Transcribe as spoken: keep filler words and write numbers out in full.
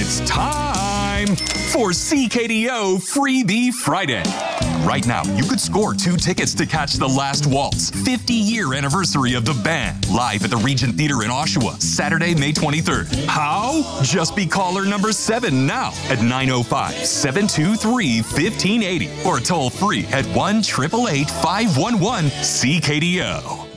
It's time for C K D O Freebie Friday. Right now, you could score two tickets to catch The Last Waltz, fifty-year anniversary of the band, live at the Regent Theater in Oshawa, Saturday, May twenty-third. How? Just be caller number seven now at nine oh five, seven two three, one five eight oh or toll free at one eight eight eight, five one one, C K D O.